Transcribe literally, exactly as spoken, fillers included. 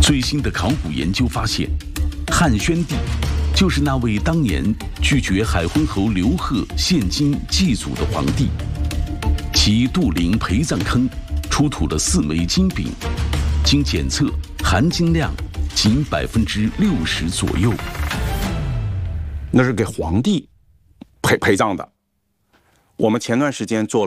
最新的考古研究发现，汉宣帝就是那位当年拒绝海昏侯刘贺献金祭祖的皇帝。其杜陵陪葬坑出土了四枚金饼，经检测含金量仅百分之六十左右。 那是给皇帝陪陪葬的。我们前段时间做了。